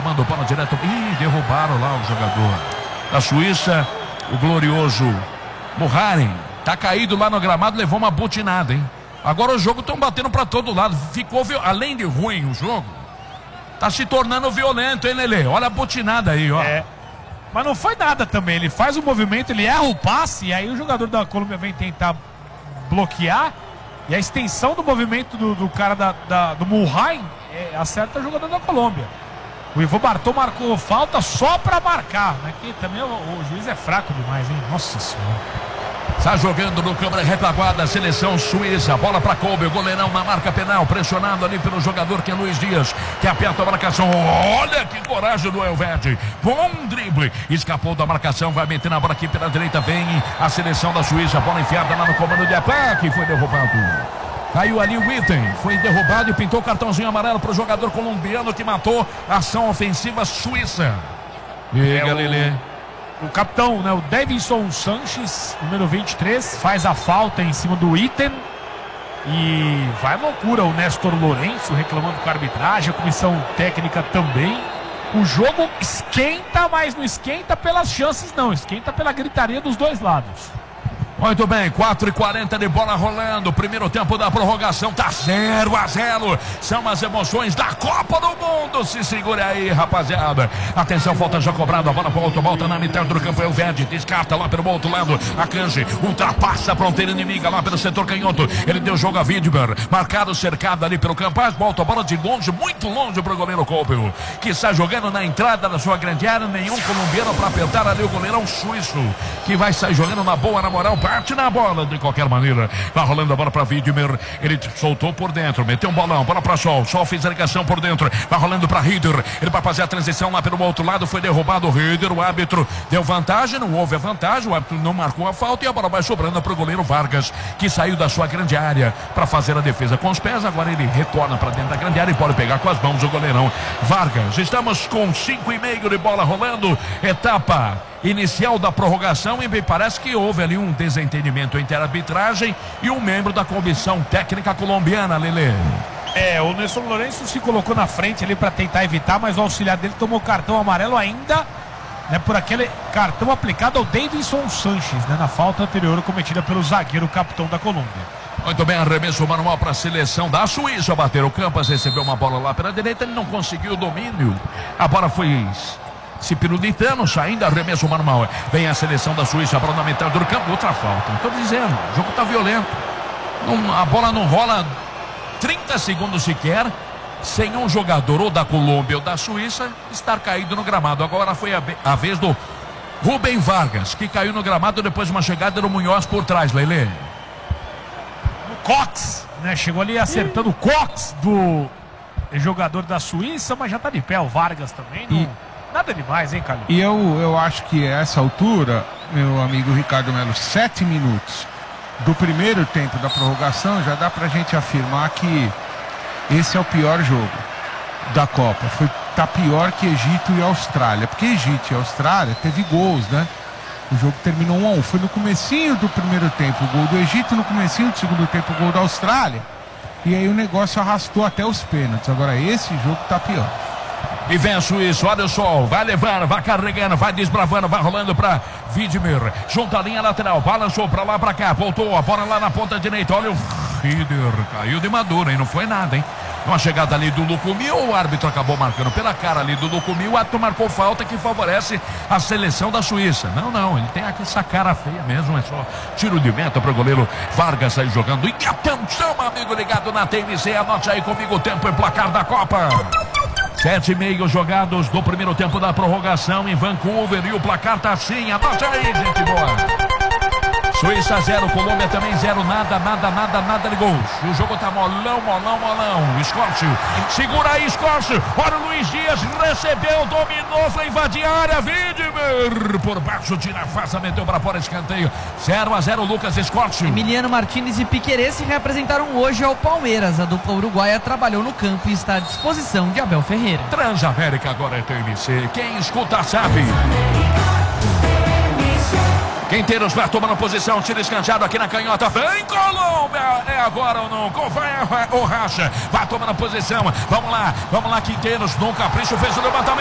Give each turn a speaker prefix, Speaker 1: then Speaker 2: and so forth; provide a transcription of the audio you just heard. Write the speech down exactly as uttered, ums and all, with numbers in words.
Speaker 1: Mandou bola direto. Ih, derrubaram lá o jogador da Suíça, o glorioso Muharrem. Tá caído lá no gramado, levou uma butinada, hein? Agora o jogo estão batendo pra todo lado. Ficou, além de ruim o jogo, tá se tornando violento, hein, Lelê? Olha a butinada aí, ó.
Speaker 2: É. Mas não foi nada também. Ele faz o movimento, ele erra o passe, e aí o jogador da Colômbia vem tentar bloquear. E a extensão do movimento do, do cara da, da, do Muharrem é, acerta o jogador da Colômbia. O Ivo Bartol marcou falta só pra marcar, né? Que também o, o juiz é fraco demais, hein? Nossa Senhora.
Speaker 1: Está jogando no câmara retaguarda, seleção suíça, bola para Kobe, o goleirão na marca penal, pressionado ali pelo jogador que é Luiz Dias, que aperta a marcação. Olha que coragem do Elverde, bom drible, escapou da marcação, vai meter na bola aqui pela direita, vem a seleção da Suíça, bola enfiada lá no comando de ataque, foi derrubado. Caiu ali o item, foi derrubado e pintou o cartãozinho amarelo para o jogador colombiano que matou a ação ofensiva suíça. Liga, é o... Lelê.
Speaker 2: O capitão, né, o Davinson Sanches, número vinte e três, faz a falta em cima do item. E vai loucura o Néstor Lourenço reclamando com a arbitragem, a comissão técnica também. O jogo esquenta, mas não esquenta pelas chances não, esquenta pela gritaria dos dois lados.
Speaker 1: Muito bem, quatro e quarenta de bola rolando. Primeiro tempo da prorrogação tá zero a zero. São as emoções da Copa do Mundo. Se segure aí, rapaziada. Atenção, falta já cobrada. A bola volta, volta na metade do campo. É o Verde, descarta lá pelo outro lado. A Kanji ultrapassa a fronteira inimiga lá pelo setor canhoto. Ele deu jogo a Widmer. Marcado, cercado ali pelo campo. Volta a bola de longe, muito longe pro goleiro Koppel, que está jogando na entrada da sua grande área. Nenhum colombiano para apertar ali o goleirão suíço, que vai sair jogando na boa, na moral. Bate na bola de qualquer maneira. Vai rolando a bola para Widmer. Ele soltou por dentro, meteu um bolão, bola para Sol. Sol fez a ligação por dentro. Vai rolando para Rieder. Ele vai fazer a transição lá pelo outro lado. Foi derrubado o Rieder. O árbitro deu vantagem. Não houve a vantagem. O árbitro não marcou a falta. E a bola vai sobrando para o goleiro Vargas, que saiu da sua grande área para fazer a defesa com os pés. Agora ele retorna para dentro da grande área e pode pegar com as mãos o goleirão Vargas. Estamos com cinco e meio de bola rolando. Etapa inicial da prorrogação, e me parece que houve ali um desentendimento entre a arbitragem e um membro da comissão técnica colombiana, Lelê.
Speaker 2: É, o Néstor Lourenço se colocou na frente ali para tentar evitar, mas o auxiliar dele tomou cartão amarelo ainda, né, por aquele cartão aplicado ao Davinson Sanches, né, na falta anterior cometida pelo zagueiro capitão da Colômbia.
Speaker 1: Muito bem, arremesso manual para a seleção da Suíça. Bater o Campas, recebeu uma bola lá pela direita, ele não conseguiu o domínio. A bola foi se pirulitando, saindo, arremesso manual. Vem a seleção da Suíça, a bola na metade do campo, outra falta. Estou dizendo, o jogo está violento. Não, a bola não rola trinta segundos sequer sem um jogador ou da Colômbia ou da Suíça estar caído no gramado. Agora foi a, a vez do Rubem Vargas, que caiu no gramado depois de uma chegada do Munhoz por trás, Lelê.
Speaker 2: O Cox, né? Chegou ali acertando o Cox do jogador da Suíça, mas já está de pé o Vargas também. Não... E... Nada demais, hein, Calil?
Speaker 3: E eu, eu acho que a essa altura, meu amigo Ricardo Melo, sete minutos do primeiro tempo da prorrogação, já dá pra gente afirmar que esse é o pior jogo da Copa. Foi, tá pior que Egito e Austrália, porque Egito e Austrália teve gols, né? O jogo terminou um a um. Foi no comecinho do primeiro tempo o gol do Egito, no comecinho do segundo tempo o gol da Austrália. E aí o negócio arrastou até os pênaltis. Agora esse jogo tá pior.
Speaker 1: E vem a Suíça, olha o Sol, vai levando, vai carregando, vai desbravando, vai rolando para Widmer, junta a linha lateral, balançou para lá, para cá, voltou a bola lá na ponta direita, olha o Rieder, caiu de madura, hein, não foi nada, hein. Uma chegada ali do Lucumí, o árbitro acabou marcando pela cara ali do Lucumí, o árbitro marcou falta que favorece a seleção da Suíça. Não, não, ele tem aqui essa cara feia mesmo, é só tiro de meta para o goleiro Vargas sair jogando. E atenção, amigo ligado na T M C, anote aí comigo o tempo e placar da Copa. Sete e meio jogados do primeiro tempo da prorrogação em Vancouver, e o placar tá assim, anote aí, gente boa. Suíça zero, Colômbia também zero, nada, nada, nada, nada de gols. O jogo tá molão, molão, molão. Escorte, segura aí, Escorte. Olha o Luiz Dias, recebeu, dominou, foi invadir a área. Widmer, por baixo, tira a faça, meteu pra fora, escanteio. zero a zero, Lucas Escorte.
Speaker 4: Emiliano Martínez e Piquerez se representaram hoje ao Palmeiras. A dupla uruguaia trabalhou no campo e está à disposição de Abel Ferreira.
Speaker 1: Transamérica agora é T M C. Quem escuta sabe. Quinteiros vai tomando posição, tiro escanteado aqui na canhota, vem Colômbia, é agora ou não, vai o Racha, vai tomando posição, vamos lá, vamos lá Quinteiros, no capricho fez o levantamento.